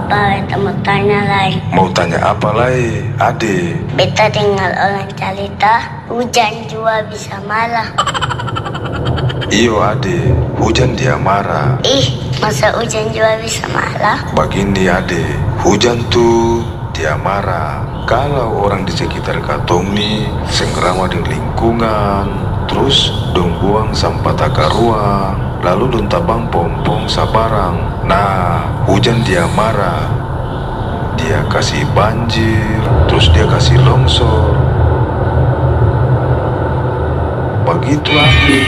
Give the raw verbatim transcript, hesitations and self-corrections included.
apa beta mau tanya lai? Mau tanya apa lai, ade? Beta dengar orang cerita hujan juga bisa marah. Iyo ade, hujan dia marah. Ih, masa hujan juga bisa marah? Begini ade, hujan tuh dia marah kalau orang di sekitar katong nih sengkrama di lingkungan, terus dong buang sampah taka ruang, lalu dong tabang pompong sabarang. Nah, hujan dia marah, dia kasih banjir, terus dia kasih longsor. Begitu ade.